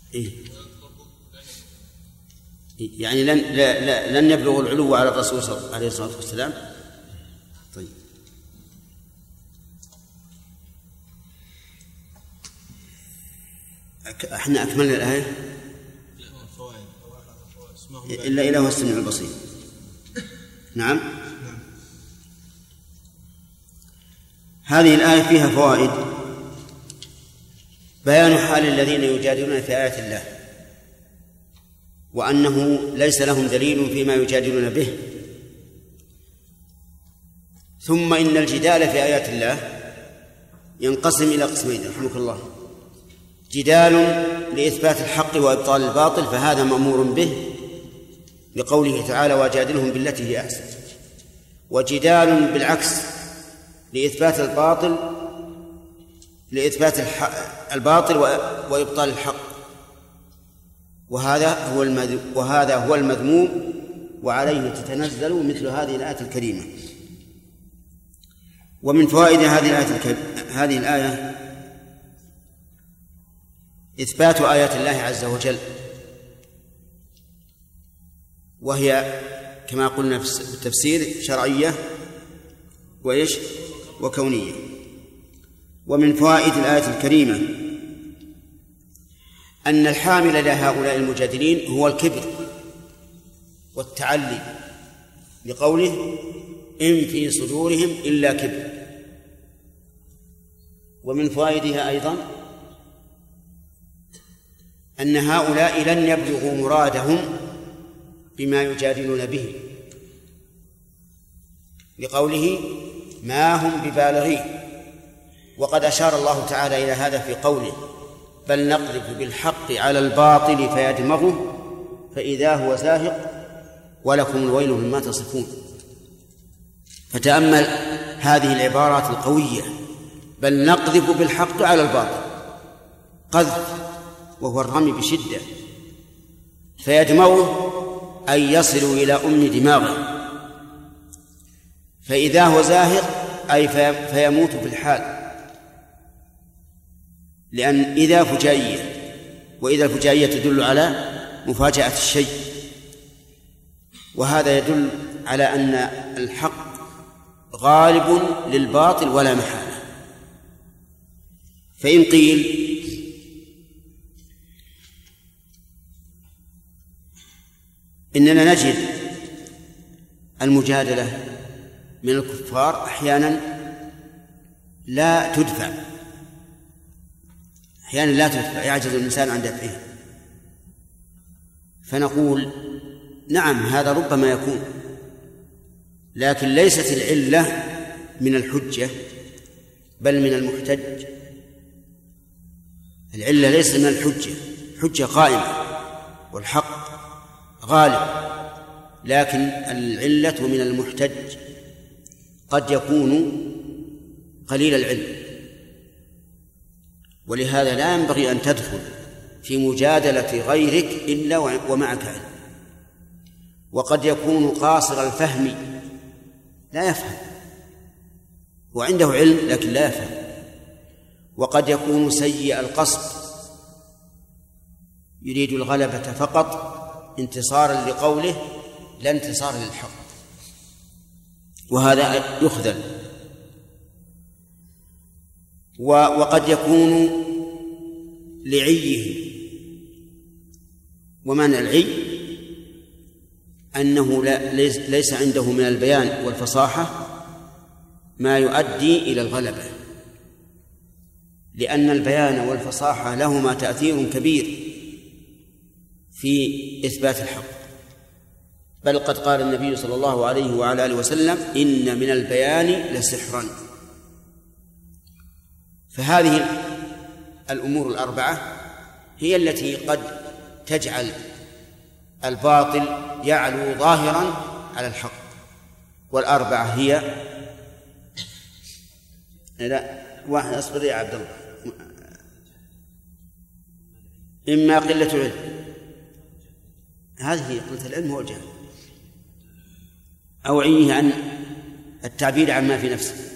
إيه؟ يعني لن يبلغ العلو على الرسول عليه الصلاة والسلام. طيب، احنا أكملنا الآية إلا إله السميع البصير. نعم. هذه الآية فيها فوائد: بيان حال الذين يجادلون في آيات الله، وأنه ليس لهم دليل فيما يجادلون به. ثم إن الجدال في آيات الله ينقسم إلى قسمين رحمك الله: جدال لإثبات الحق وإبطال الباطل، فهذا مأمور به لقوله تعالى: وجادلهم بالتي هي أحسن. وجدال بالعكس لإثبات الباطل وإبطال الحق، وهذا هو المذموم، وعليه تتنزل مثل هذه الآية الكريمة. ومن فوائد هذه الآية إثبات آيات الله عز وجل، وهي كما قلنا في التفسير شرعية وكونية. ومن فوائد الآية الكريمة أن الحامل لهؤلاء المجادلين هو الكبر والتعلي، لقوله: إن في صدورهم إلا كبر. ومن فوائدها أيضا أن هؤلاء لن يبلغوا مرادهم بما يجادلون به، لقوله: ما هم ببالغين. وقد أشار الله تعالى إلى هذا في قوله: بل نقذف بالحق على الباطل فيدمغه فإذا هو زاهق ولكم الويل مما تصفون. فتأمل هذه العبارات القوية: بل نقذف بالحق على الباطل، قذف وهو الرمي بشدة، فيدمغه أي يصل إلى أم دماغه، فإذا هو زاهق أي فيموت في الحال، لأن إذا فجائية، وإذا الفجائية تدل على مفاجأة الشيء، وهذا يدل على أن الحق غالب للباطل ولا محالة. فإن قيل إننا نجد المجادلة من الكفار أحيانا لا تدفع، يعجز الإنسان عن دفعها، فنقول: نعم، هذا ربما يكون، لكن ليست العلة من الحجة بل من المحتج. العلة ليست من الحجة، حجة قائمة والحق غالب، لكن العلة من المحتج، قد يكون قليل العلم، ولهذا لا ينبغي أن تدخل في مجادلة غيرك إلا ومعك علم. وقد يكون قاصر الفهم لا يفهم، وعنده علم لكن لا يفهم. وقد يكون سيء القصد يريد الغلبة فقط انتصارا لقوله لا انتصار للحق، وهذا يخذل. وقد يكون لعيه، ومعنى العي أنه ليس عنده من البيان والفصاحة ما يؤدي إلى الغلبة، لأن البيان والفصاحة لهما تأثير كبير في إثبات الحق. بل قد قال النبي صلى الله عليه وعلى آله وسلم: إن من البيان لسحرا. فهذه الأمور الأربعة هي التي قد تجعل الباطل يعلو ظاهرا على الحق، والأربعة هي واحد أصبر يا عبد الله: إما قلة العلم، هذه هي قلة العلم هو الجهل، أو عيه عن التعبير عما في نفسه،